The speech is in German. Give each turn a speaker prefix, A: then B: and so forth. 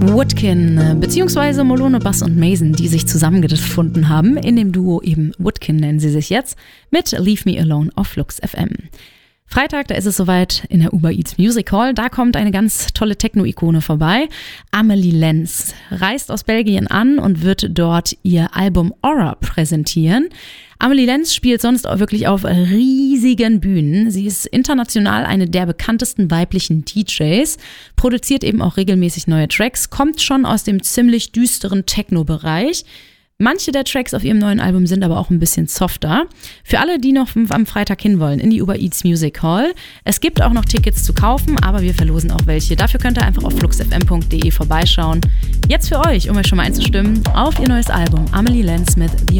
A: Woodkin, beziehungsweise Molone Bass und Mason, die sich zusammengefunden haben. In dem Duo eben Woodkin nennen sie sich jetzt, mit Leave Me Alone auf Flux FM. Freitag, da ist es soweit in der Uber Eats Music Hall. Da kommt eine ganz tolle Techno-Ikone vorbei. Amelie Lenz reist aus Belgien an und wird dort ihr Album Aura präsentieren. Amelie Lenz spielt sonst auch wirklich auf riesigen Bühnen. Sie ist international eine der bekanntesten weiblichen DJs, produziert eben auch regelmäßig neue Tracks, kommt schon aus dem ziemlich düsteren Techno-Bereich. Manche der Tracks auf ihrem neuen Album sind aber auch ein bisschen softer. Für alle, die noch am Freitag hinwollen, in die Uber Eats Music Hall. Es gibt auch noch Tickets zu kaufen, aber wir verlosen auch welche. Dafür könnt ihr einfach auf fluxfm.de vorbeischauen. Jetzt für euch, um euch schon mal einzustimmen, auf ihr neues Album Amelie Lenz mit The